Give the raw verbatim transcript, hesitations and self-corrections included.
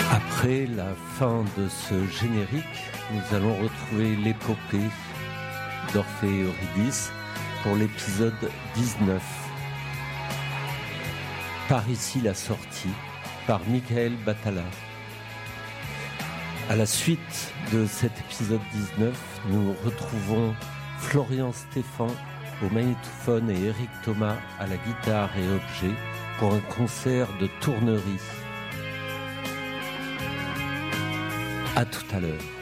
Après la fin de ce générique, nous allons retrouver l'épopée d'Orphée et Eurydice pour l'épisode dix-neuf. Par ici la sortie, par Michael Batala. À la suite de cet épisode dix-neuf, nous retrouvons Florian Stéphan au magnétophone et Eric Thomas à la guitare et objet pour un concert de tournerie. À tout à l'heure.